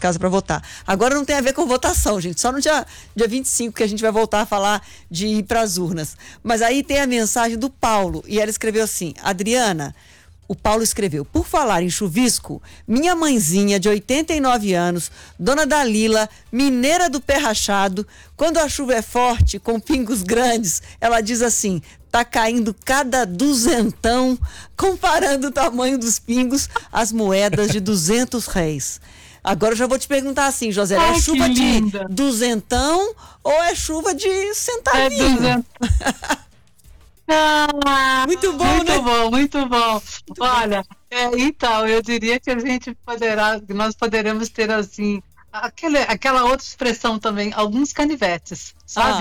casa para votar. Agora não tem a ver com votação, gente, só no dia 25 que a gente vai voltar a falar de ir para as urnas. Mas aí tem a mensagem do Paulo, e ela escreveu assim: Adriana, o Paulo escreveu: por falar em chuvisco, minha mãezinha de 89 anos, dona Dalila, mineira do pé rachado, quando a chuva é forte, com pingos grandes, ela diz assim: tá caindo cada duzentão, comparando o tamanho dos pingos às moedas de 200 réis. Agora eu já vou te perguntar assim, José, é chuva de duzentão ou é chuva de centavinho? É 200. Muito bom, muito né? Bom, muito bom. Olha, então, eu diria que nós poderemos ter assim, aquela outra expressão também, alguns canivetes, sabe?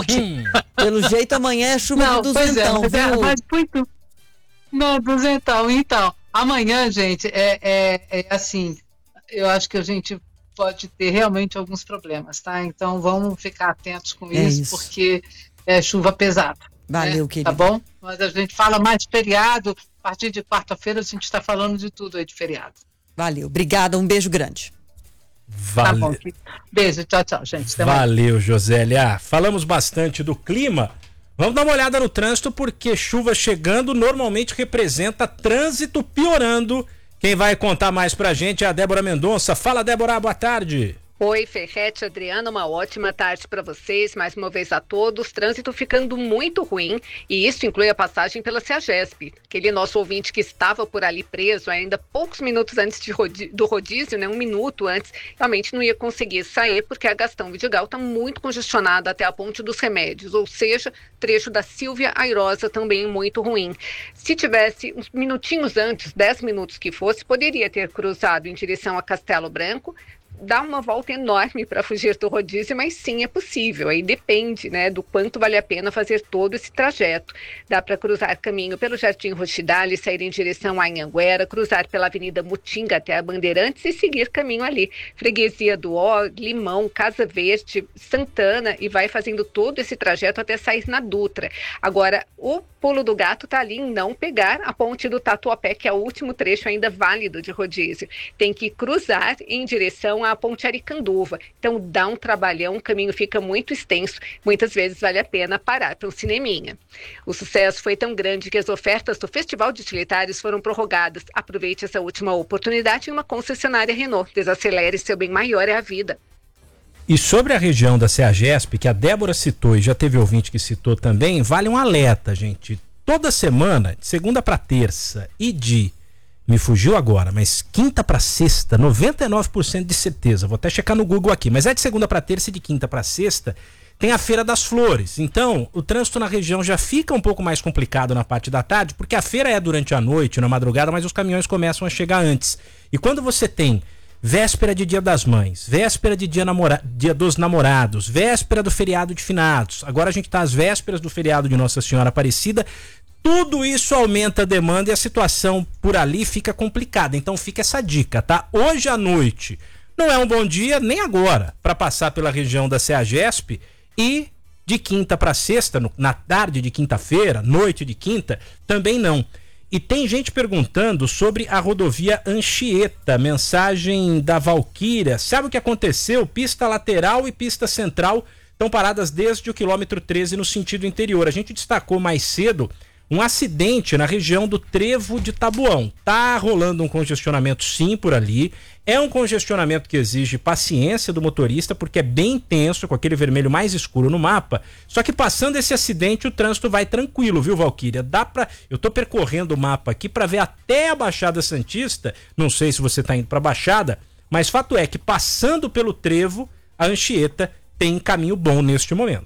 Pelo jeito amanhã é chuva de duzentão, viu? Mas muito... Não, duzentão. Então, amanhã, gente, é assim, eu acho que a gente pode ter realmente alguns problemas, tá? Então, vamos ficar atentos com isso, porque é chuva pesada. Valeu, querido. Tá bom? Mas a gente fala mais de feriado. A partir de quarta-feira a gente está falando de tudo aí de feriado. Valeu. Obrigada. Um beijo grande. Tá bom. Beijo. Tchau, tchau, gente. Até Valeu, Josélia. Falamos bastante do clima. Vamos dar uma olhada no trânsito, porque chuva chegando normalmente representa trânsito piorando. Quem vai contar mais pra gente é a Débora Mendonça. Fala, Débora. Boa tarde. Oi, Ferretti, Adriana, uma ótima tarde para vocês, mais uma vez a todos. Trânsito ficando muito ruim, e isso inclui a passagem pela CEAGESP. Aquele nosso ouvinte que estava por ali preso ainda poucos minutos antes do rodízio, né, 1 minuto antes, realmente não ia conseguir sair, porque a Gastão Vidigal está muito congestionada até a Ponte dos Remédios, ou seja, trecho da Silvia Airosa também muito ruim. Se tivesse uns minutinhos antes, 10 minutos que fosse, poderia ter cruzado em direção a Castelo Branco, dá uma volta enorme para fugir do rodízio, mas sim, é possível. Aí depende, né, do quanto vale a pena fazer todo esse trajeto. Dá para cruzar caminho pelo Jardim Rochidale, sair em direção a Anhanguera, cruzar pela Avenida Mutinga até a Bandeirantes e seguir caminho ali. Freguesia do Ó, Limão, Casa Verde, Santana, e vai fazendo todo esse trajeto até sair na Dutra. Agora, o pulo do gato tá ali em não pegar a ponte do Tatuapé, que é o último trecho ainda válido de rodízio. Tem que cruzar em direção à Ponte Aricanduva. Então dá um trabalhão, o caminho fica muito extenso, muitas vezes vale a pena parar para um cineminha. O sucesso foi tão grande que as ofertas do Festival de Utilitários foram prorrogadas. Aproveite essa última oportunidade em uma concessionária Renault. Desacelere, seu bem maior é a vida. E sobre a região da CEAGESP, que a Débora citou e já teve ouvinte que citou também, vale um alerta, gente. Toda semana, de segunda para terça e me fugiu agora, mas quinta para sexta, 99% de certeza, vou até checar no Google aqui, mas é de segunda para terça e de quinta para sexta, tem a Feira das Flores. Então, o trânsito na região já fica um pouco mais complicado na parte da tarde, porque a feira é durante a noite, na madrugada, mas os caminhões começam a chegar antes. E quando você tem véspera de Dia das Mães, véspera de Dia dos Namorados, véspera do feriado de finados, agora a gente está às vésperas do feriado de Nossa Senhora Aparecida, tudo isso aumenta a demanda e a situação por ali fica complicada. Então fica essa dica, tá? Hoje à noite não é um bom dia, nem agora, para passar pela região da CEAGESP, e de quinta para sexta, na tarde de quinta-feira, noite de quinta, também não. E tem gente perguntando sobre a rodovia Anchieta, mensagem da Valquíria. Sabe o que aconteceu? Pista lateral e pista central estão paradas desde o quilômetro 13 no sentido interior. A gente destacou mais cedo um acidente na região do Trevo de Taboão. Tá rolando um congestionamento sim por ali. É um congestionamento que exige paciência do motorista, porque é bem intenso, com aquele vermelho mais escuro no mapa. Só que passando esse acidente, o trânsito vai tranquilo, viu, Valquíria? Eu tô percorrendo o mapa aqui para ver até a Baixada Santista. Não sei se você tá indo pra Baixada, mas fato é que passando pelo Trevo, a Anchieta tem caminho bom neste momento.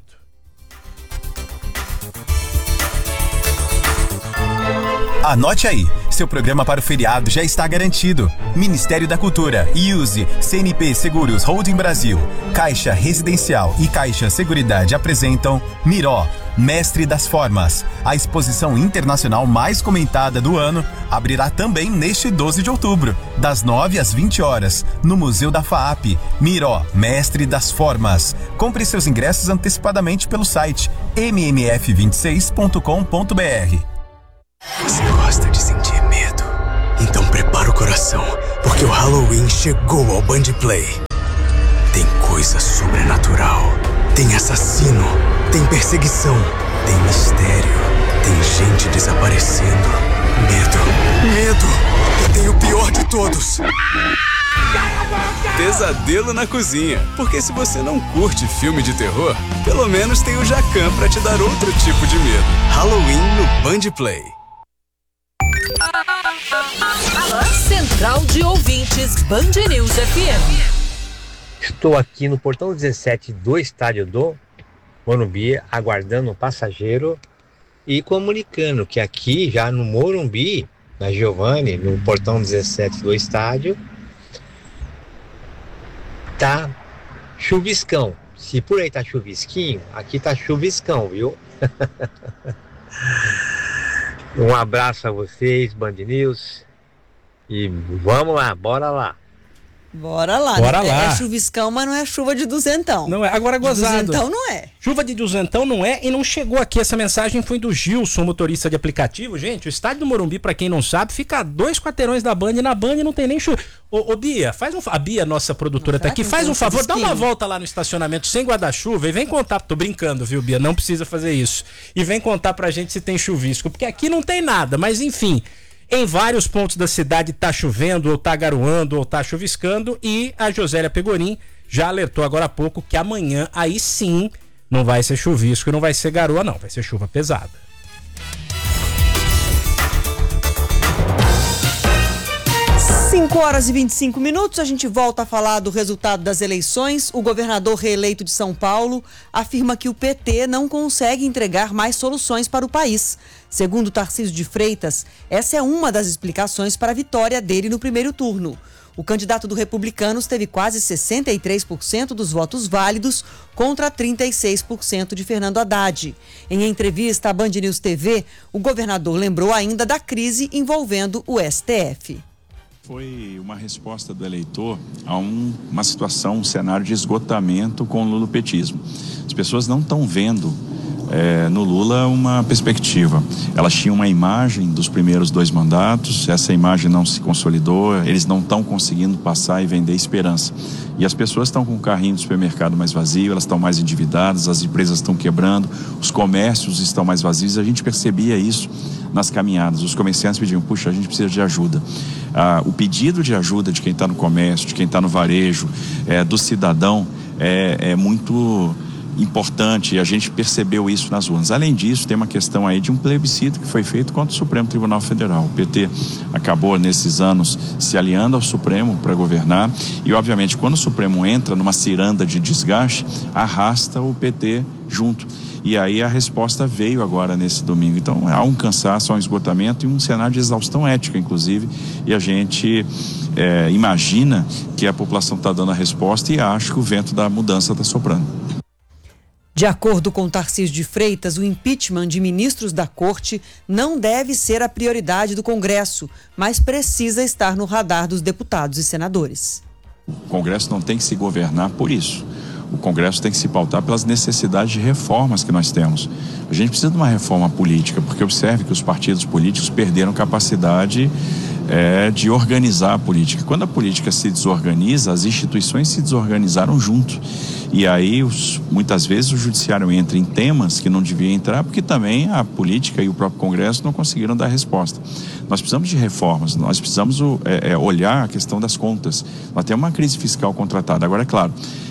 Anote aí, seu programa para o feriado já está garantido. Ministério da Cultura, IUSE, CNP Seguros Holding Brasil, Caixa Residencial e Caixa Seguridade apresentam Miró, Mestre das Formas. A exposição internacional mais comentada do ano abrirá também neste 12 de outubro, das 9 às 20 horas, no Museu da FAAP. Miró, Mestre das Formas. Compre seus ingressos antecipadamente pelo site mmf26.com.br. Você gosta de sentir medo? Então prepara o coração, porque o Halloween chegou ao Band Play. tem coisa sobrenatural. Tem assassino, tem perseguição, tem mistério, tem gente desaparecendo. Medo. E tem o pior de todos. Pesadelo na cozinha. Porque se você não curte filme de terror, pelo menos tem o Jacan pra te dar outro tipo de medo. Halloween no Band Play. Central de Ouvintes Band News FM. Estou aqui no portão 17 do estádio do Morumbi, aguardando um passageiro e comunicando que aqui já no Morumbi, na Giovanni, no portão 17 do estádio, tá chuviscão. Se por aí tá chuvisquinho, aqui tá chuviscão, viu? Um abraço a vocês, Band News, e vamos lá, bora lá. Bora lá. É chuviscão, mas não é chuva de duzentão. Não é, agora gozado. Duzentão não é. Chuva de duzentão não é e não chegou aqui. Essa mensagem foi do Gilson, motorista de aplicativo. Gente, o estádio do Morumbi, pra quem não sabe, fica a 2 quarteirões da Band e na Band não tem nem chuva. Ô Bia, a Bia, nossa produtora, tá aqui, faz um favor, dá uma volta lá no estacionamento sem guarda-chuva e vem contar, tô brincando, viu, Bia, não precisa fazer isso. E vem contar pra gente se tem chuvisco, porque aqui não tem nada, mas enfim... Em vários pontos da cidade tá chovendo, ou tá garoando, ou tá chuviscando, e a Josélia Pegorim já alertou agora há pouco que amanhã, aí sim, não vai ser chuvisco, não vai ser garoa não, vai ser chuva pesada. 5h25, a gente volta a falar do resultado das eleições. O governador reeleito de São Paulo afirma que o PT não consegue entregar mais soluções para o país. Segundo Tarcísio de Freitas, essa é uma das explicações para a vitória dele no primeiro turno. O candidato do Republicanos teve quase 63% dos votos válidos contra 36% de Fernando Haddad. Em entrevista à Band News TV, o governador lembrou ainda da crise envolvendo o STF. Foi uma resposta do eleitor a uma situação, um cenário de esgotamento com o lulopetismo. As pessoas não estão vendo no Lula uma perspectiva. Elas tinham uma imagem dos primeiros 2 mandatos, essa imagem não se consolidou, eles não estão conseguindo passar e vender esperança. E as pessoas estão com o carrinho do supermercado mais vazio, elas estão mais endividadas, as empresas estão quebrando, os comércios estão mais vazios. A gente percebia isso nas caminhadas. Os comerciantes pediam, puxa, a gente precisa de ajuda. O pedido de ajuda de quem está no comércio, de quem está no varejo, do cidadão, é muito importante, e a gente percebeu isso nas urnas. Além disso, tem uma questão aí de um plebiscito que foi feito contra o Supremo Tribunal Federal. O PT acabou nesses anos se aliando ao Supremo para governar e, obviamente, quando o Supremo entra numa ciranda de desgaste, arrasta o PT junto. E aí a resposta veio agora nesse domingo. Então há um cansaço, há um esgotamento e um cenário de exaustão ética, inclusive, e a gente imagina que a população está dando a resposta e acha que o vento da mudança está soprando. De acordo com Tarcísio de Freitas, o impeachment de ministros da Corte não deve ser a prioridade do Congresso, mas precisa estar no radar dos deputados e senadores. O Congresso não tem que se governar por isso. O Congresso tem que se pautar pelas necessidades de reformas que nós temos. A gente precisa de uma reforma política, porque observe que os partidos políticos perderam capacidade de organizar a política. Quando a política se desorganiza, as instituições se desorganizaram junto. E aí, muitas vezes, o judiciário entra em temas que não devia entrar, porque também a política e o próprio Congresso não conseguiram dar resposta. Nós precisamos de reformas, nós precisamos olhar a questão das contas. Nós temos uma crise fiscal contratada. Agora, é claro,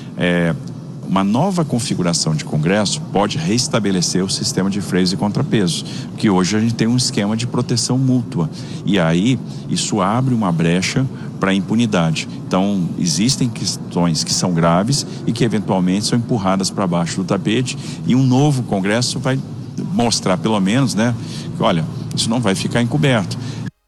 uma nova configuração de Congresso pode restabelecer o sistema de freios e contrapesos, que hoje a gente tem um esquema de proteção mútua, e aí isso abre uma brecha para a impunidade. Então existem questões que são graves e que eventualmente são empurradas para baixo do tapete, e um novo Congresso vai mostrar pelo menos, que olha, isso não vai ficar encoberto.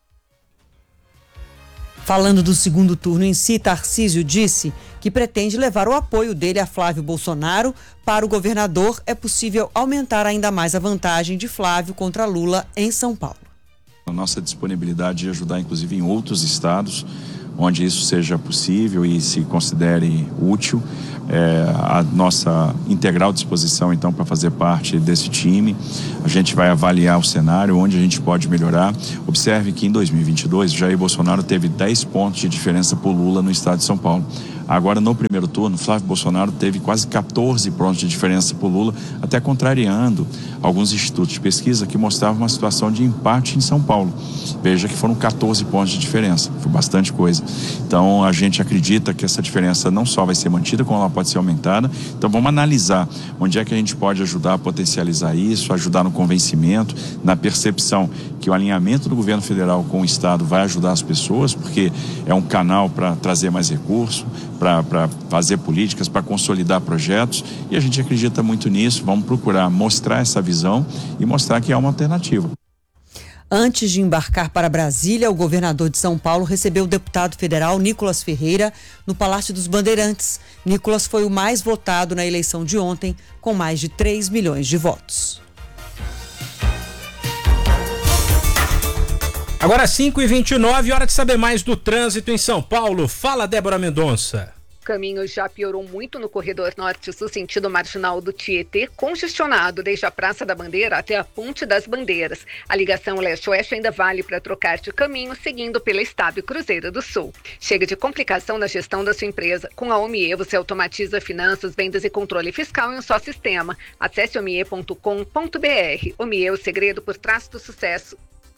Falando do segundo turno em si, Tarcísio disse que pretende levar o apoio dele a Flávio Bolsonaro. Para o governador, é possível aumentar ainda mais a vantagem de Flávio contra Lula em São Paulo. A nossa disponibilidade de ajudar, inclusive, em outros estados, onde isso seja possível e se considere útil, a nossa integral disposição, então, para fazer parte desse time. A gente vai avaliar o cenário, onde a gente pode melhorar. Observe que em 2022, Jair Bolsonaro teve 10 pontos de diferença por Lula no estado de São Paulo. Agora, no primeiro turno, Flávio Bolsonaro teve quase 14 pontos de diferença para o Lula, até contrariando alguns institutos de pesquisa que mostravam uma situação de empate em São Paulo. Veja que foram 14 pontos de diferença, foi bastante coisa. Então, a gente acredita que essa diferença não só vai ser mantida, como ela pode ser aumentada. Então, vamos analisar onde é que a gente pode ajudar a potencializar isso, ajudar no convencimento, na percepção que o alinhamento do governo federal com o Estado vai ajudar as pessoas, porque é um canal para trazer mais recursos, para fazer políticas, para consolidar projetos, e a gente acredita muito nisso. Vamos procurar mostrar essa visão e mostrar que há uma alternativa. Antes de embarcar para Brasília, o governador de São Paulo recebeu o deputado federal Nicolas Ferreira no Palácio dos Bandeirantes. Nicolas foi o mais votado na eleição de ontem, com mais de 3 milhões de votos. Agora 5h29, hora de saber mais do trânsito em São Paulo. Fala, Débora Mendonça. O caminho já piorou muito no corredor norte-sul, sentido marginal do Tietê, congestionado desde a Praça da Bandeira até a Ponte das Bandeiras. A ligação leste-oeste ainda vale para trocar de caminho, seguindo pela Estado e Cruzeiro do Sul. Chega de complicação na gestão da sua empresa. Com a Omie, você automatiza finanças, vendas e controle fiscal em um só sistema. Acesse omie.com.br. Omie, o segredo por trás do sucesso.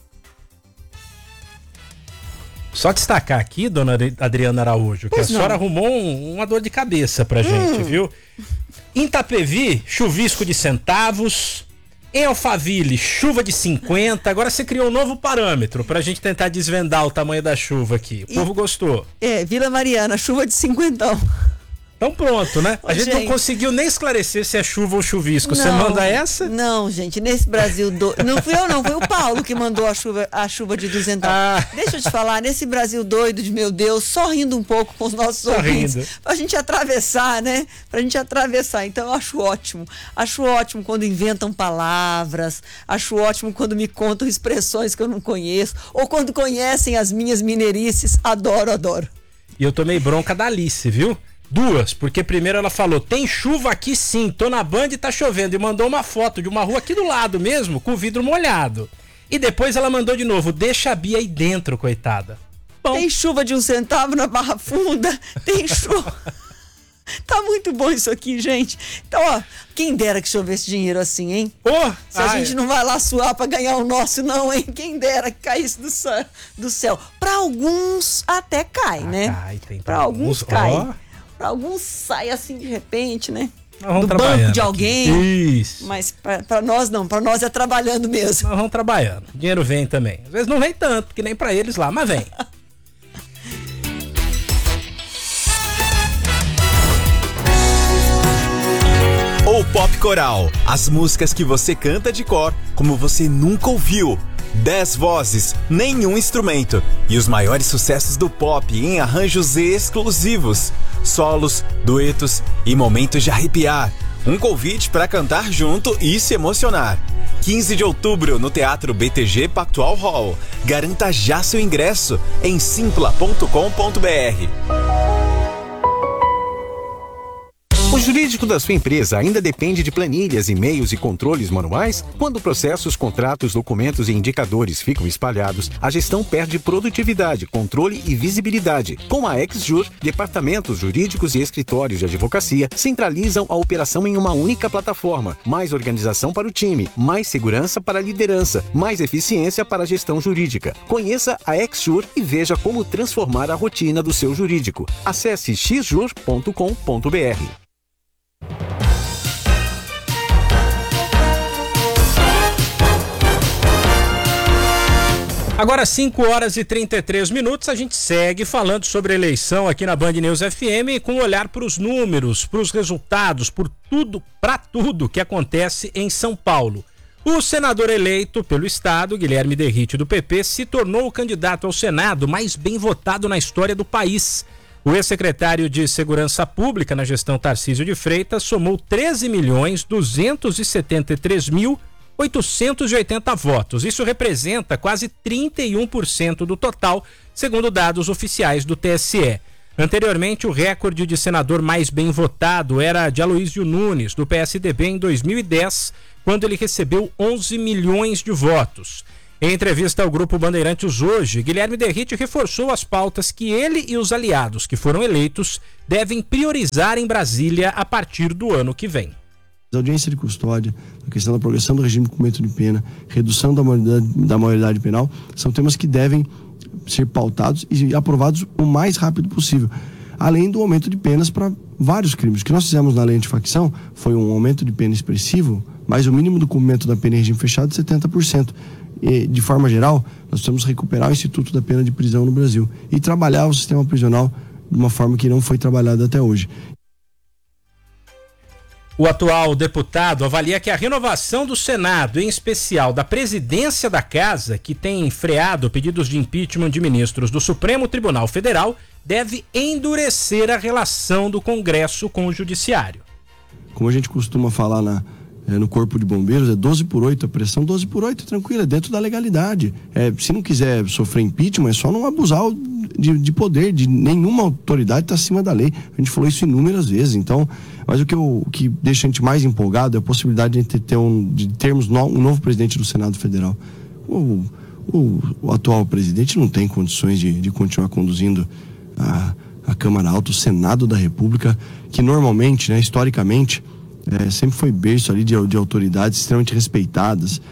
Só destacar aqui, dona Adriana Araújo, que a senhora arrumou uma dor de cabeça pra gente, viu? Em Itapevi, chuvisco de centavos. Em Alphaville, chuva de 50. Agora você criou um novo parâmetro pra gente tentar desvendar o tamanho da chuva aqui. O povo gostou. Vila Mariana, chuva de 50. Então pronto, né? A gente não conseguiu nem esclarecer se é chuva ou chuvisco. Você manda essa? Não, gente, nesse Brasil doido... Não fui eu não, foi o Paulo que mandou a chuva de 200. Deixa eu te falar, nesse Brasil doido de meu Deus, só rindo um pouco com os nossos ouvintes. Pra gente atravessar, né? Pra gente atravessar. Então eu acho ótimo. Acho ótimo quando inventam palavras. Acho ótimo quando me contam expressões que eu não conheço. Ou quando conhecem as minhas mineirices. Adoro, adoro. E eu tomei bronca da Alice, viu? Duas, porque primeiro ela falou, tem chuva aqui sim, tô na Band e tá chovendo, e mandou uma foto de uma rua aqui do lado mesmo, com o vidro molhado. E depois ela mandou de novo, deixa a Bia aí dentro, coitada. Bom. Tem chuva de 1 centavo na Barra Funda, tem chuva... Tá muito bom isso aqui, gente. Então, ó, quem dera que chovesse dinheiro assim, hein? Se a gente não vai lá suar pra ganhar o nosso, não, hein? Quem dera que caísse do céu. Pra alguns até cai, né? Cai, tem pra alguns cai. Pra alguns sai assim de repente, né? Do banco de alguém. Isso. Mas pra nós não, pra nós é trabalhando mesmo. Nós vamos trabalhando. O dinheiro vem também. Às vezes não vem tanto, que nem pra eles lá, mas vem. O Pop Coral, as músicas que você canta de cor, como você nunca ouviu. 10 vozes, nenhum instrumento. E os maiores sucessos do pop em arranjos exclusivos. Solos, duetos e momentos de arrepiar. Um convite para cantar junto e se emocionar. 15 de outubro no Teatro BTG Pactual Hall. Garanta já seu ingresso em simpla.com.br. O jurídico da sua empresa ainda depende de planilhas, e-mails e controles manuais? Quando processos, contratos, documentos e indicadores ficam espalhados, a gestão perde produtividade, controle e visibilidade. Com a XJur, departamentos jurídicos e escritórios de advocacia centralizam a operação em uma única plataforma. Mais organização para o time, mais segurança para a liderança, mais eficiência para a gestão jurídica. Conheça a XJur e veja como transformar a rotina do seu jurídico. Acesse xjur.com.br. Agora 5h33, a gente segue falando sobre a eleição aqui na Band News FM com um olhar para os números, para os resultados, para tudo que acontece em São Paulo. O senador eleito pelo estado, Guilherme Derrite do PP, se tornou o candidato ao Senado mais bem votado na história do país. O ex-secretário de Segurança Pública na gestão Tarcísio de Freitas somou 13.273.880 votos. Isso representa quase 31% do total, segundo dados oficiais do TSE. Anteriormente, o recorde de senador mais bem votado era de Aloysio Nunes, do PSDB, em 2010, quando ele recebeu 11 milhões de votos. Em entrevista ao Grupo Bandeirantes hoje, Guilherme Derrite reforçou as pautas que ele e os aliados que foram eleitos devem priorizar em Brasília a partir do ano que vem. A audiência de custódia, a questão da progressão do regime de cumprimento de pena, redução da maioridade penal, são temas que devem ser pautados e aprovados o mais rápido possível. Além do aumento de penas para vários crimes. O que nós fizemos na lei antifacção foi um aumento de pena expressivo, mas o mínimo do cumprimento da pena em regime fechado de 70%. E, de forma geral, nós precisamos recuperar o Instituto da Pena de Prisão no Brasil e trabalhar o sistema prisional de uma forma que não foi trabalhada até hoje. O atual deputado avalia que a renovação do Senado, em especial da presidência da Casa, que tem freado pedidos de impeachment de ministros do Supremo Tribunal Federal, deve endurecer a relação do Congresso com o Judiciário. Como a gente costuma falar no Corpo de Bombeiros, é 12/8, a pressão 12/8, tranquila, dentro da legalidade. Se não quiser sofrer impeachment, é só não abusar de poder, de nenhuma autoridade está acima da lei. A gente falou isso inúmeras vezes, então, mas o que deixa a gente mais empolgado é a possibilidade de termos um novo presidente do Senado Federal. O atual presidente não tem condições de continuar conduzindo a Câmara Alta, o Senado da República, que normalmente, historicamente, sempre foi berço ali de autoridades extremamente respeitadas.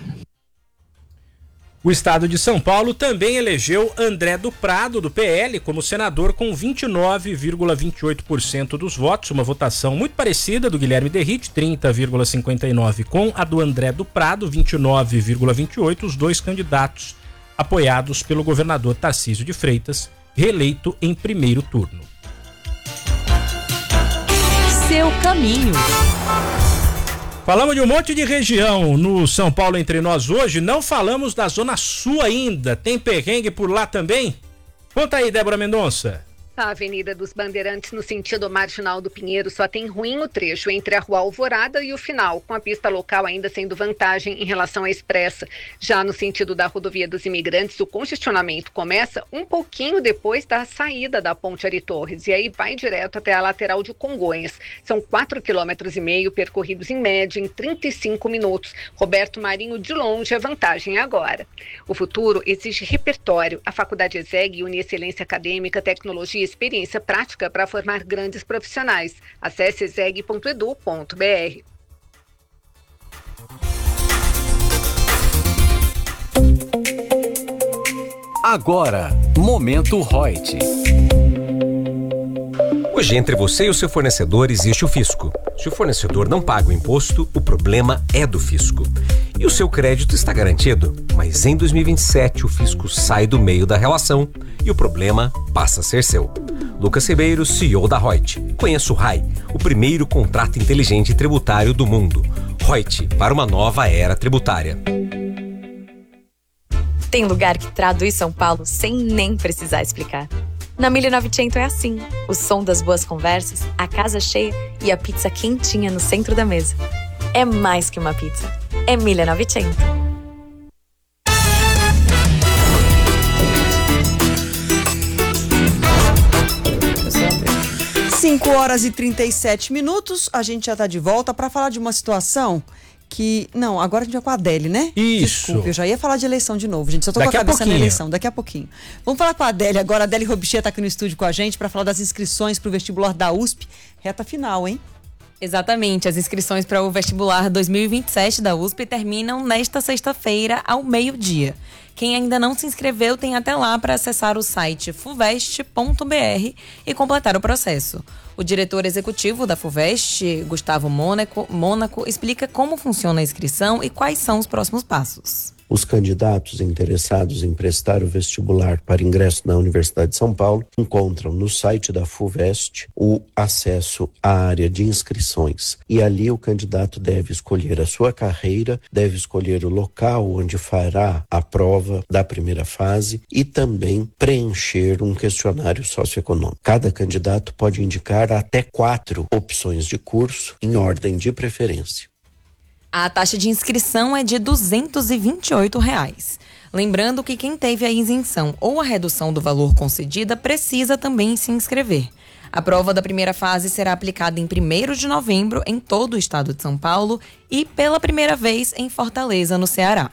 O estado de São Paulo também elegeu André do Prado, do PL, como senador com 29,28% dos votos, uma votação muito parecida do Guilherme Derrite, 30,59% com a do André do Prado, 29,28%, os dois candidatos apoiados pelo governador Tarcísio de Freitas, reeleito em primeiro turno. Seu caminho. Falamos de um monte de região no São Paulo Entre Nós hoje, não falamos da Zona Sul ainda. Tem perrengue por lá também? Conta aí, Débora Mendonça. A Avenida dos Bandeirantes, no sentido marginal do Pinheiro, só tem ruim o trecho entre a Rua Alvorada e o final, com a pista local ainda sendo vantagem em relação à expressa. Já no sentido da Rodovia dos Imigrantes, o congestionamento começa um pouquinho depois da saída da Ponte Ari Torres e aí vai direto até a lateral de Congonhas. São 4,5 km percorridos em média em 35 minutos. Roberto Marinho, de longe, é vantagem agora. O futuro exige repertório. A Faculdade ESEG une excelência acadêmica, tecnologia e experiência prática para formar grandes profissionais. Acesse exeg.edu.br. Agora, Momento Reut. Hoje, entre você e o seu fornecedor existe o fisco. Se o fornecedor não paga o imposto, o problema é do fisco. E o seu crédito está garantido, mas em 2027 o fisco sai do meio da relação e o problema passa a ser seu. Lucas Ribeiro, CEO da Reut. Conheça o RAI, o primeiro contrato inteligente tributário do mundo. Reut, para uma nova era tributária. Tem lugar que traduz São Paulo sem nem precisar explicar. Na 1900 é assim, o som das boas conversas, a casa cheia e a pizza quentinha no centro da mesa. É mais que uma pizza, é 1900. 5h37, a gente já está de volta para falar de uma situação que... Não, agora a gente vai com a Adélia, né? Isso. Desculpa, eu já ia falar de eleição de novo, gente. Só tô com a cabeça na eleição, daqui a pouquinho. Vamos falar com a Adélia agora. A Adélia Robichê está aqui no estúdio com a gente para falar das inscrições para o vestibular da USP. Reta final, hein? Exatamente, as inscrições para o vestibular 2027 da USP terminam nesta sexta-feira ao meio-dia. Quem ainda não se inscreveu tem até lá para acessar o site fuvest.br e completar o processo. O diretor executivo da FUVEST, Gustavo Mônaco, explica como funciona a inscrição e quais são os próximos passos. Os candidatos interessados em prestar o vestibular para ingresso na Universidade de São Paulo encontram no site da FUVEST o acesso à área de inscrições. E ali o candidato deve escolher a sua carreira, deve escolher o local onde fará a prova da primeira fase e também preencher um questionário socioeconômico. Cada candidato pode indicar até 4 opções de curso em ordem de preferência. A taxa de inscrição é de R$ 228. Lembrando que quem teve a isenção ou a redução do valor concedida precisa também se inscrever. A prova da primeira fase será aplicada em 1º de novembro em todo o estado de São Paulo e pela primeira vez em Fortaleza, no Ceará.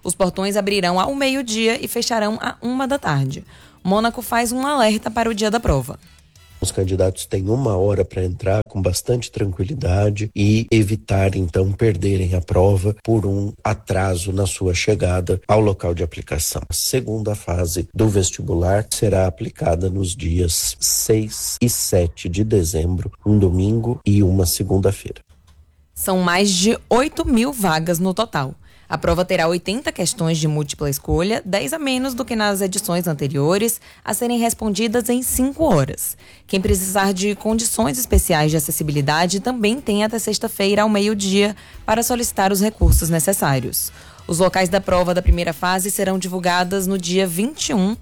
Os portões abrirão ao meio-dia e fecharão à 13h. Mônaco faz um alerta para o dia da prova. Os candidatos têm 1 hora para entrar com bastante tranquilidade e evitar, então, perderem a prova por um atraso na sua chegada ao local de aplicação. A segunda fase do vestibular será aplicada nos dias 6 e 7 de dezembro, um domingo e uma segunda-feira. São mais de 8.000 vagas no total. A prova terá 80 questões de múltipla escolha, 10 a menos do que nas edições anteriores, a serem respondidas em 5 horas. Quem precisar de condições especiais de acessibilidade também tem até sexta-feira ao meio-dia para solicitar os recursos necessários. Os locais da prova da primeira fase serão divulgados no dia 21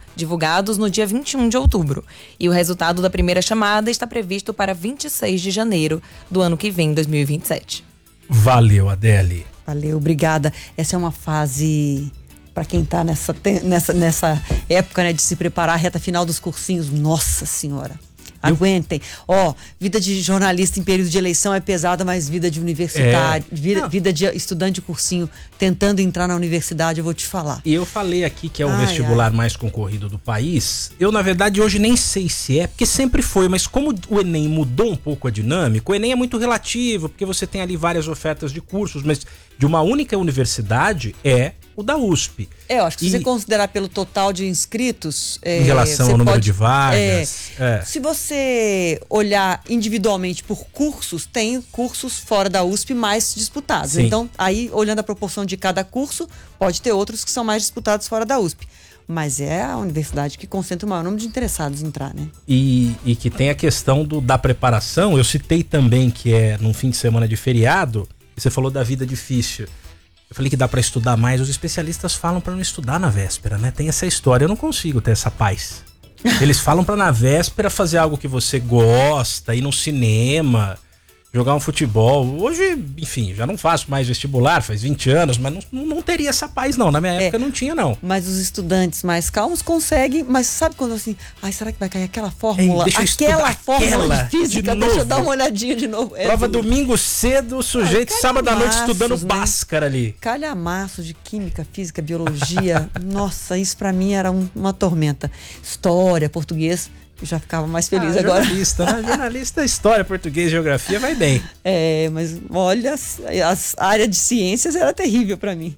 de outubro. E o resultado da primeira chamada está previsto para 26 de janeiro do ano que vem, 2027. Valeu, Adele. Valeu, obrigada. Essa é uma fase para quem está nessa época, né, de se preparar, a reta final dos cursinhos. Nossa Senhora. Aguentem. Vida de jornalista em período de eleição é pesada, mas vida de universitário, vida de estudante de cursinho tentando entrar na universidade, eu vou te falar. E eu falei aqui que é o vestibular mais concorrido do país. Eu, na verdade, hoje nem sei se é, porque sempre foi, mas como o Enem mudou um pouco a dinâmica, o Enem é muito relativo, porque você tem ali várias ofertas de cursos, mas de uma única universidade é o da USP. Eu acho que se você considerar pelo total de inscritos... em relação ao número de vagas... Se você olhar individualmente por cursos, tem cursos fora da USP mais disputados. Sim. Então, aí, olhando a proporção de cada curso, pode ter outros que são mais disputados fora da USP. Mas é a universidade que concentra o maior número de interessados em entrar, né? E que tem a questão da preparação. Eu citei também que é num fim de semana de feriado, e você falou da vida difícil. Eu falei que dá pra estudar mais. Os especialistas falam pra não estudar na véspera, né? Tem essa história. Eu não consigo ter essa paz. Eles falam pra na véspera fazer algo que você gosta, ir no cinema, jogar um futebol. Hoje, enfim, já não faço mais vestibular, faz 20 anos, mas não teria essa paz não. Na minha época não tinha, não. Mas os estudantes mais calmos conseguem, mas sabe quando assim, será que vai cair aquela fórmula? Aquela fórmula de física, deixa eu dar uma olhadinha de novo. Prova domingo cedo, o sujeito sábado à noite estudando Bhaskara ali. Calhamaço de química, física, biologia. Nossa, isso pra mim era uma tormenta. História, português... já ficava mais feliz agora. Jornalista, né? Jornalista, história, português, geografia, vai bem. Mas olha, a área de ciências era terrível pra mim.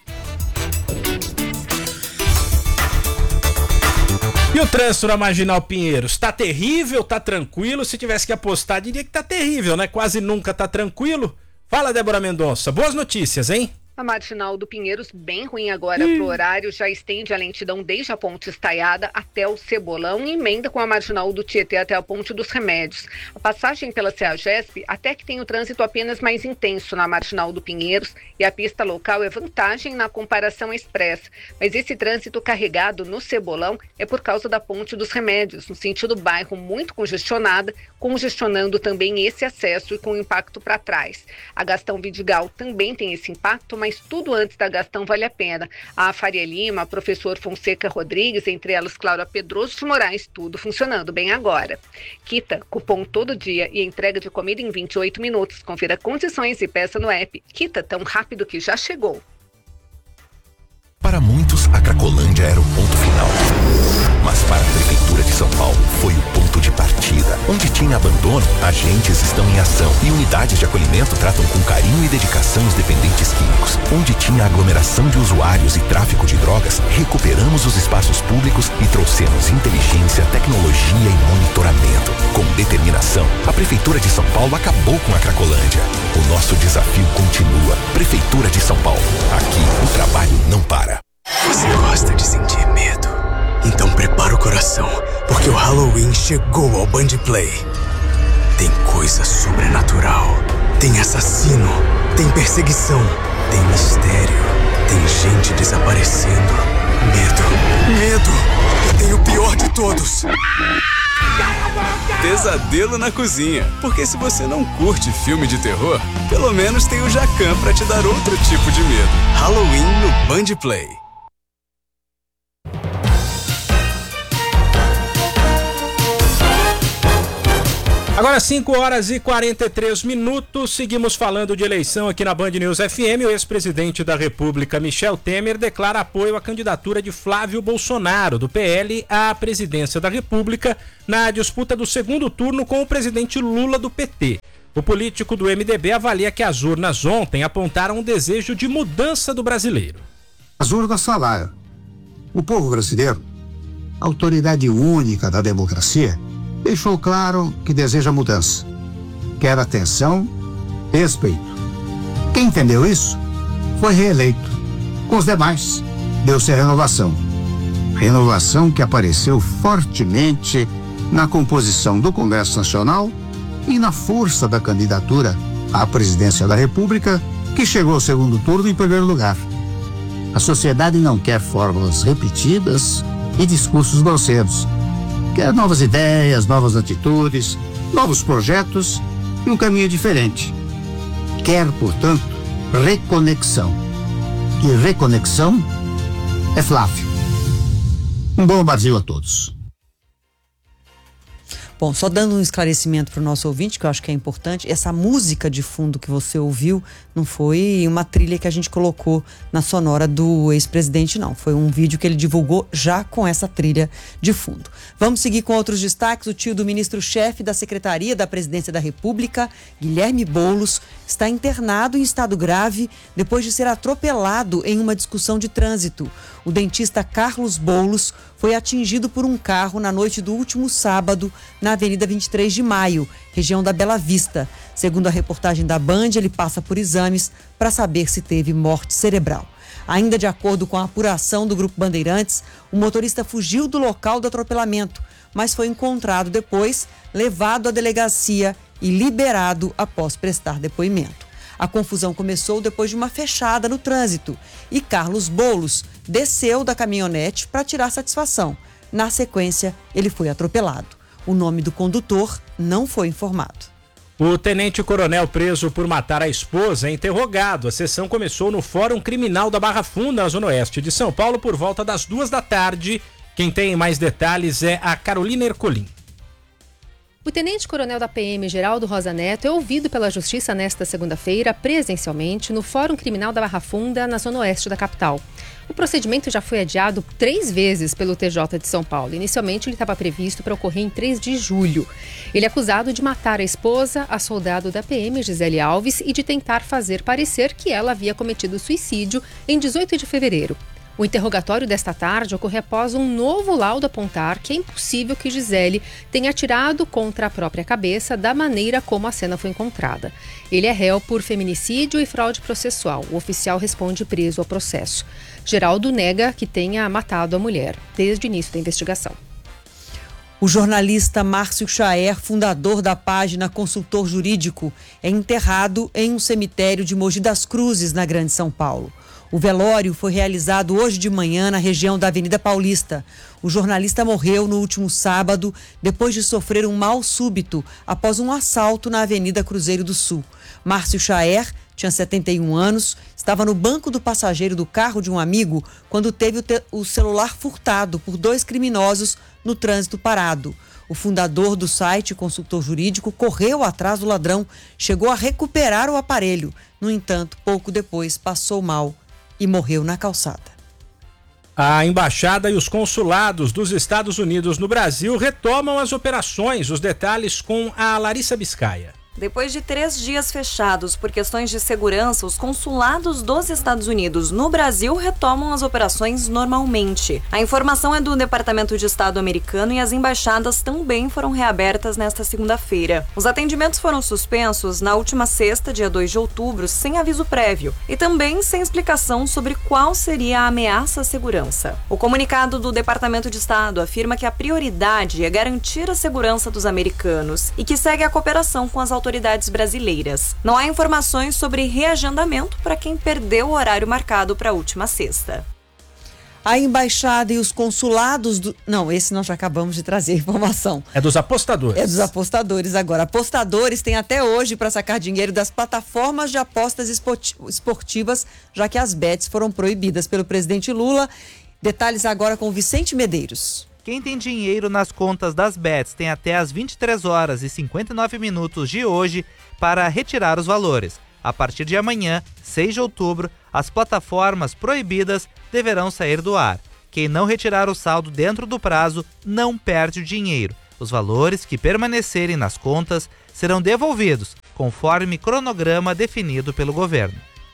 E o trânsito na Marginal Pinheiros? Tá terrível, tá tranquilo? Se tivesse que apostar, diria que tá terrível, né? Quase nunca tá tranquilo. Fala, Débora Mendonça. Boas notícias, hein? A Marginal do Pinheiros, bem ruim agora pro horário, já estende a lentidão desde a Ponte Estaiada até o Cebolão e emenda com a Marginal do Tietê até a Ponte dos Remédios. A passagem pela CEAGESP até que tem o trânsito apenas mais intenso na Marginal do Pinheiros e a pista local é vantagem na comparação expressa. Mas esse trânsito carregado no Cebolão é por causa da Ponte dos Remédios, no sentido bairro muito congestionada, congestionando também esse acesso e com impacto para trás. A Gastão Vidigal também tem esse impacto, mas tudo antes da Gastão vale a pena. A Faria Lima, professor Fonseca Rodrigues, entre elas Cláudia Pedroso de Moraes, tudo funcionando bem agora. Quita, cupom todo dia e entrega de comida em 28 minutos. Confira condições e peça no app. Quita, tão rápido que já chegou. Para muitos, a Cracolândia era o ponto final. Mas para a Prefeitura de São Paulo, foi o ponto de partida. Onde tinha abandono, agentes estão em ação e unidades de acolhimento tratam com carinho e dedicação os dependentes químicos. Onde tinha aglomeração de usuários e tráfico de drogas, recuperamos os espaços públicos e trouxemos inteligência, tecnologia e monitoramento. Com determinação, a Prefeitura de São Paulo acabou com a Cracolândia. O nosso desafio continua. Prefeitura de São Paulo. Aqui, o trabalho não para. Você gosta de sentir medo? Então prepara o coração, porque o Halloween chegou ao Band Play. Tem coisa sobrenatural, tem assassino, tem perseguição, tem mistério, tem gente desaparecendo. Medo. E tem o pior de todos. Pesadelo na cozinha, porque se você não curte filme de terror, pelo menos tem o Jacan pra te dar outro tipo de medo. Halloween no Band Play. Agora 5h43, seguimos falando de eleição aqui na Band News FM. O ex-presidente da República, Michel Temer, declara apoio à candidatura de Flávio Bolsonaro, do PL, à presidência da República, na disputa do segundo turno com o presidente Lula, do PT. O político do MDB avalia que as urnas ontem apontaram um desejo de mudança do brasileiro. As urnas falaram. O povo brasileiro, autoridade única da democracia, deixou claro que deseja mudança. Quer atenção, respeito. Quem entendeu isso foi reeleito. Com os demais, deu-se a renovação. Renovação que apareceu fortemente na composição do Congresso Nacional e na força da candidatura à presidência da República, que chegou ao segundo turno em primeiro lugar. A sociedade não quer fórmulas repetidas e discursos grosseiros. Quer novas ideias, novas atitudes, novos projetos e um caminho diferente. Quer, portanto, reconexão. E reconexão é Flávio. Um bom Brasil a todos. Bom, só dando um esclarecimento para o nosso ouvinte, que eu acho que é importante, essa música de fundo que você ouviu não foi uma trilha que a gente colocou na sonora do ex-presidente, não. Foi um vídeo que ele divulgou já com essa trilha de fundo. Vamos seguir com outros destaques. O tio do ministro-chefe da Secretaria da Presidência da República, Guilherme Boulos, está internado em estado grave depois de ser atropelado em uma discussão de trânsito. O dentista Carlos Boulos foi atingido por um carro na noite do último sábado na Avenida 23 de Maio, região da Bela Vista. Segundo a reportagem da Band, ele passa por exames para saber se teve morte cerebral. Ainda de acordo com a apuração do Grupo Bandeirantes, o motorista fugiu do local do atropelamento, mas foi encontrado depois, levado à delegacia e liberado após prestar depoimento. A confusão começou depois de uma fechada no trânsito e Carlos Boulos desceu da caminhonete para tirar satisfação. Na sequência, ele foi atropelado. O nome do condutor não foi informado. O tenente-coronel preso por matar a esposa é interrogado. A sessão começou no Fórum Criminal da Barra Funda, na Zona Oeste de São Paulo, por volta das 14h. Quem tem mais detalhes é a Carolina Ercolim. O tenente-coronel da PM, Geraldo Rosa Neto, é ouvido pela Justiça nesta segunda-feira, presencialmente, no Fórum Criminal da Barra Funda, na Zona Oeste da capital. O procedimento já foi adiado 3 vezes pelo TJ de São Paulo. Inicialmente, ele estava previsto para ocorrer em 3 de julho. Ele é acusado de matar a esposa, a soldado da PM, Gisele Alves, e de tentar fazer parecer que ela havia cometido suicídio em 18 de fevereiro. O interrogatório desta tarde ocorre após um novo laudo apontar que é impossível que Gisele tenha atirado contra a própria cabeça da maneira como a cena foi encontrada. Ele é réu por feminicídio e fraude processual. O oficial responde preso ao processo. Geraldo nega que tenha matado a mulher desde o início da investigação. O jornalista Márcio Chaer, fundador da página Consultor Jurídico, é enterrado em um cemitério de Mogi das Cruzes, na Grande São Paulo. O velório foi realizado hoje de manhã na região da Avenida Paulista. O jornalista morreu no último sábado depois de sofrer um mal súbito após um assalto na Avenida Cruzeiro do Sul. Márcio Chaer tinha 71 anos, estava no banco do passageiro do carro de um amigo quando teve o celular furtado por 2 criminosos no trânsito parado. O fundador do site Consultor Jurídico correu atrás do ladrão, chegou a recuperar o aparelho. No entanto, pouco depois passou mal e morreu na calçada. A embaixada e os consulados dos Estados Unidos no Brasil retomam as operações. Os detalhes com a Larissa Biscaia. Depois de 3 dias fechados por questões de segurança, os consulados dos Estados Unidos no Brasil retomam as operações normalmente. A informação é do Departamento de Estado americano e as embaixadas também foram reabertas nesta segunda-feira. Os atendimentos foram suspensos na última sexta, dia 2 de outubro, sem aviso prévio e também sem explicação sobre qual seria a ameaça à segurança. O comunicado do Departamento de Estado afirma que a prioridade é garantir a segurança dos americanos e que segue a cooperação com as autoridades brasileiras. Não há informações sobre reagendamento para quem perdeu o horário marcado para a última sexta. A embaixada e os consulados Não, esse nós já acabamos de trazer informação. É dos apostadores. É dos apostadores agora. Apostadores têm até hoje para sacar dinheiro das plataformas de apostas esportivas, já que as bets foram proibidas pelo presidente Lula. Detalhes agora com Vicente Medeiros. Quem tem dinheiro nas contas das bets tem até as 23 horas e 59 minutos de hoje para retirar os valores. A partir de amanhã, 6 de outubro, as plataformas proibidas deverão sair do ar. Quem não retirar o saldo dentro do prazo não perde o dinheiro. Os valores que permanecerem nas contas serão devolvidos, conforme cronograma definido pelo governo.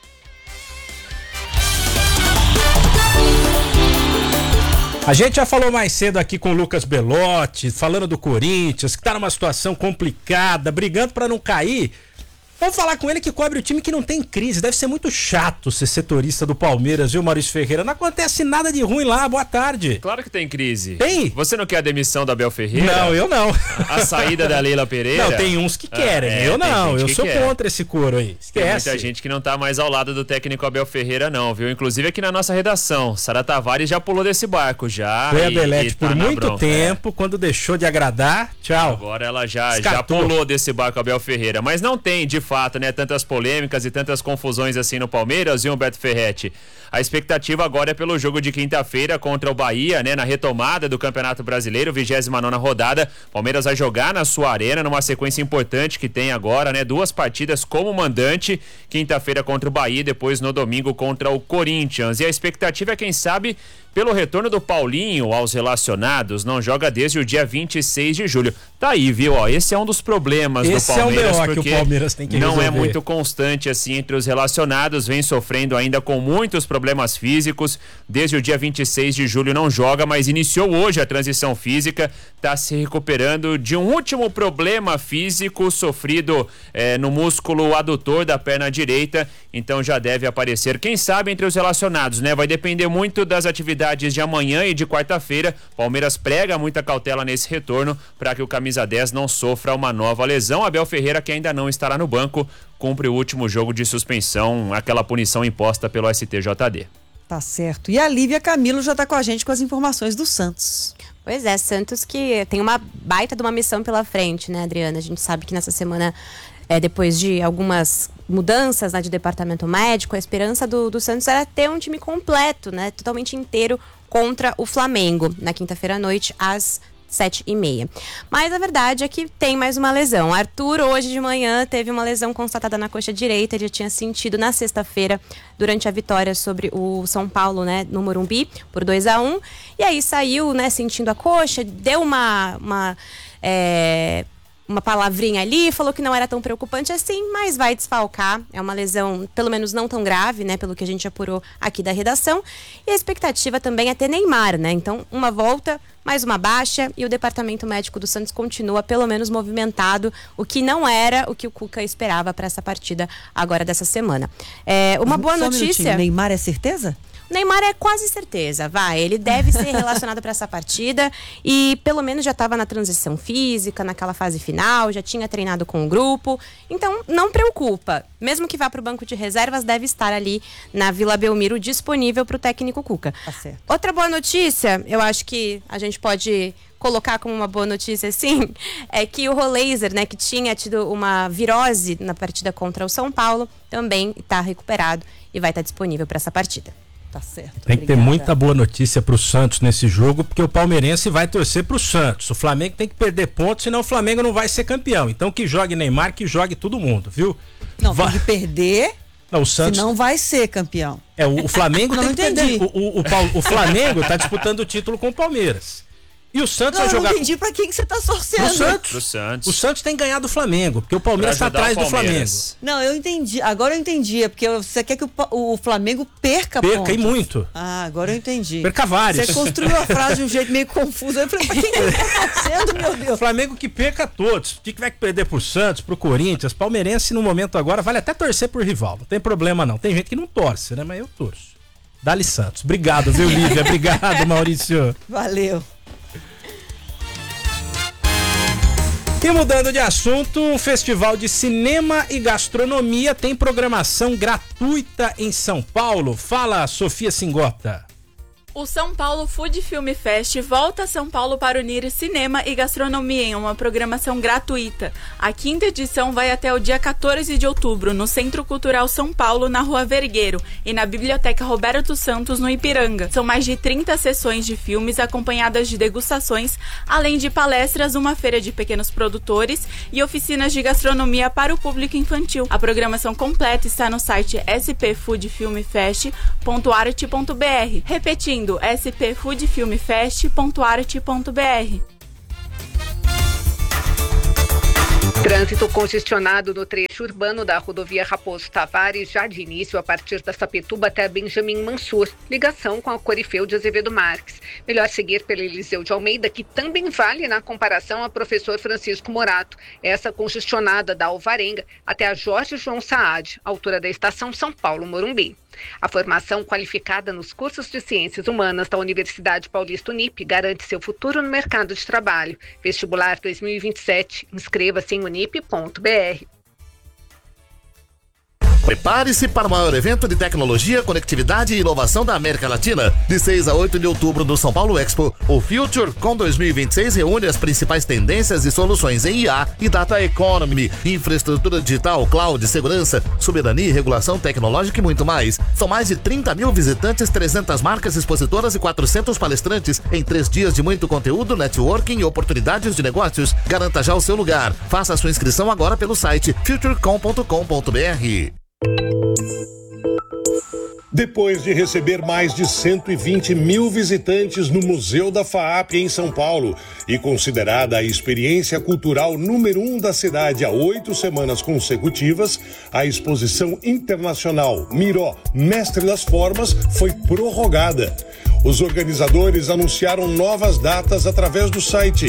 A gente já falou mais cedo aqui com o Lucas Belotti, falando do Corinthians, que tá numa situação complicada, brigando para não cair. Vamos falar com ele que cobre o time que não tem crise. Deve ser muito chato ser setorista do Palmeiras, viu, Maurício Ferreira? Não acontece nada de ruim lá. Boa tarde. Claro que tem crise. Tem? Você não quer a demissão da Abel Ferreira? Não, eu não. A saída da Leila Pereira? Não, tem uns que querem. Eu não. Eu sou contra esse coro aí. Esquece. Tem muita gente que não tá mais ao lado do técnico Abel Ferreira, não, viu? Inclusive aqui na nossa redação. Sara Tavares já pulou desse barco, já. Foi a Belete por muito tempo, quando deixou de agradar. Tchau. Agora ela já pulou desse barco Abel Ferreira. Mas não tem, de fato, né, tantas polêmicas e tantas confusões assim no Palmeiras, viu, Beto Ferretti? A expectativa agora é pelo jogo de quinta-feira contra o Bahia, né, na retomada do Campeonato Brasileiro, 29ª rodada. Palmeiras vai jogar na sua arena, numa sequência importante que tem agora, né, 2 partidas como mandante, quinta-feira contra o Bahia, depois no domingo contra o Corinthians. E a expectativa é, quem sabe, pelo retorno do Paulinho aos relacionados, não joga desde o dia 26 de julho. Tá aí, viu? Ó, esse é um dos problemas do Palmeiras, é o porque que o Palmeiras tem que não resolver. É muito constante assim entre os relacionados, vem sofrendo ainda com muitos problemas físicos. Desde o dia 26 de julho não joga, mas iniciou hoje a transição física, tá se recuperando de um último problema físico sofrido no músculo adutor da perna direita, então já deve aparecer, quem sabe, entre os relacionados, né? Vai depender muito das atividades de amanhã e de quarta-feira. Palmeiras prega muita cautela nesse retorno para que o camisa 10 não sofra uma nova lesão. Abel Ferreira, que ainda não estará no banco, cumpre o último jogo de suspensão, aquela punição imposta pelo STJD. Tá certo. E a Lívia Camilo já tá com a gente com as informações do Santos. Pois é, Santos que tem uma baita de uma missão pela frente, né, Adriana? A gente sabe que nessa semana, depois de algumas mudanças, né, de departamento médico, a esperança do Santos era ter um time completo, né, totalmente inteiro contra o Flamengo, na quinta-feira à noite, às 7h30. Mas a verdade é que tem mais uma lesão. Arthur, hoje de manhã, teve uma lesão constatada na coxa direita. Ele já tinha sentido na sexta-feira, durante a vitória sobre o São Paulo, né, no Morumbi, por 2-1. E aí saiu, né, sentindo a coxa, deu uma palavrinha ali, falou que não era tão preocupante assim, mas vai desfalcar. É uma lesão, pelo menos não tão grave, né, pelo que a gente apurou aqui da redação. E a expectativa também é ter Neymar, né? Então, uma volta, mais uma baixa, e o departamento médico do Santos continua pelo menos movimentado, o que não era o que o Cuca esperava para essa partida agora dessa semana. Uma boa notícia. Neymar é certeza? Neymar é quase certeza, ele deve ser relacionado para essa partida e pelo menos já estava na transição física, naquela fase final, já tinha treinado com o grupo, então não preocupa, mesmo que vá para o banco de reservas, deve estar ali na Vila Belmiro disponível para o técnico Cuca. Tá certo. Outra boa notícia, eu acho que a gente pode colocar como uma boa notícia, sim, é que o Roleiser, né, que tinha tido uma virose na partida contra o São Paulo, também está recuperado e vai estar disponível para essa partida. Tá certo. Tem que ter muita boa notícia pro Santos nesse jogo, porque o palmeirense vai torcer pro Santos. O Flamengo tem que perder pontos, senão o Flamengo não vai ser campeão. Então que jogue Neymar, que jogue todo mundo, viu? Não, tem que perder, não, o Santos senão vai ser campeão. O Flamengo não tem que entendi. perder. O Flamengo tá disputando o título com o Palmeiras. E o Santos vai jogar. Eu não entendi pra quem que você tá torcendo. Pro Santos. O Santos tem ganhado do Flamengo, porque o Palmeiras tá atrás do Flamengo. Não, eu entendi. Agora eu entendi. É porque você quer que o Flamengo perca pontos. Perca e muito. Ah, agora eu entendi. Perca vários. Você construiu a frase de um jeito meio confuso. Eu falei, pra quem que ele tá torcendo, meu Deus? O Flamengo que perca todos. Se tiver que perder pro Santos, pro Corinthians, palmeirense no momento agora vale até torcer pro rival. Não tem problema não. Tem gente que não torce, né? Mas eu torço. Dali Santos. Obrigado, viu, Lívia? Obrigado, Maurício. Valeu. E mudando de assunto, o Festival de Cinema e Gastronomia tem programação gratuita em São Paulo. Fala, Sofia Singota. O São Paulo Food Film Fest volta a São Paulo para unir cinema e gastronomia em uma programação gratuita. A 5ª edição vai até o dia 14 de outubro, no Centro Cultural São Paulo, na Rua Vergueiro, e na Biblioteca Roberto Santos, no Ipiranga. São mais de 30 sessões de filmes acompanhadas de degustações, além de palestras, uma feira de pequenos produtores e oficinas de gastronomia para o público infantil. A programação completa está no site spfoodfilmfest.arte.br. Repetindo, spfoodfilmfest.arte.br. Trânsito congestionado no trecho urbano da rodovia Raposo Tavares já de início a partir da Sapituba até Benjamin Mansur, ligação com a Corifeu de Azevedo Marques. Melhor seguir pela Eliseu de Almeida, que também vale na comparação a Professor Francisco Morato. Essa congestionada da Alvarenga até a Jorge João Saad, altura da estação São Paulo-Morumbi. A formação qualificada nos cursos de Ciências Humanas da Universidade Paulista Unip garante seu futuro no mercado de trabalho. Vestibular 2027. Inscreva-se em unip.br. Prepare-se para o maior evento de tecnologia, conectividade e inovação da América Latina. De 6 a 8 de outubro no São Paulo Expo, o FutureCon 2026 reúne as principais tendências e soluções em IA e Data Economy, infraestrutura digital, cloud, segurança, soberania e regulação tecnológica e muito mais. São mais de 30 mil visitantes, 300 marcas expositoras e 400 palestrantes em 3 dias de muito conteúdo, networking e oportunidades de negócios. Garanta já o seu lugar. Faça a sua inscrição agora pelo site futurecon.com.br. Depois de receber mais de 120 mil visitantes no Museu da FAAP em São Paulo e considerada a experiência cultural número 1 da cidade há 8 semanas consecutivas, a exposição internacional Miró, Mestre das Formas, foi prorrogada. Os organizadores anunciaram novas datas através do site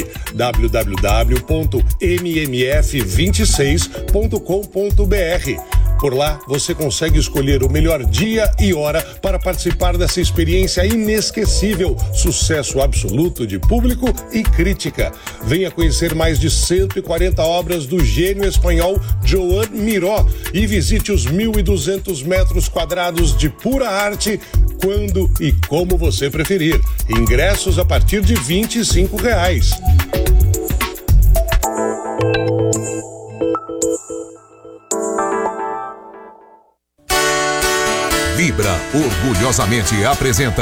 www.mmf26.com.br. Por lá, você consegue escolher o melhor dia e hora para participar dessa experiência inesquecível, sucesso absoluto de público e crítica. Venha conhecer mais de 140 obras do gênio espanhol Joan Miró e visite os 1.200 metros quadrados de pura arte, quando e como você preferir. Ingressos a partir de R$25. Vibra orgulhosamente apresenta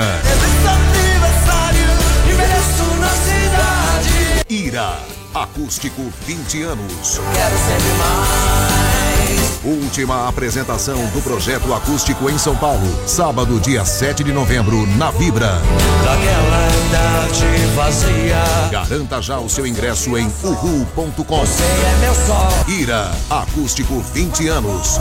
Ira, acústico 20 anos. Quero sempre mais. Última apresentação do projeto acústico em São Paulo, sábado, dia 7 de novembro, na Vibra. Daquela idade vazia. Garanta já o seu ingresso em uhu.com. Você é meu sol. Ira, acústico 20 anos.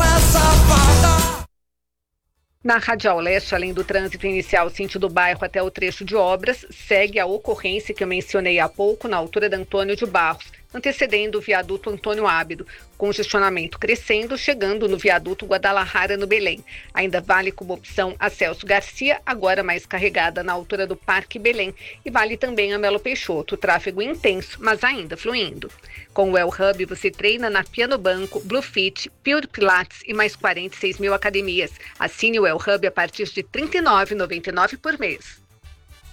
Na Radial Leste, além do trânsito inicial sentido bairro até o trecho de obras, segue a ocorrência que eu mencionei há pouco na altura da Antônio de Barros, antecedendo o viaduto Antônio Ábido. Congestionamento crescendo, chegando no viaduto Guadalajara, no Belém. Ainda vale como opção a Celso Garcia, agora mais carregada na altura do Parque Belém. E vale também a Melo Peixoto, tráfego intenso, mas ainda fluindo. Com o El Hub, você treina na Piano Banco, Blue Fit, Pure Pilates e mais 46 mil academias. Assine o El Hub a partir de R$ 39,99 por mês.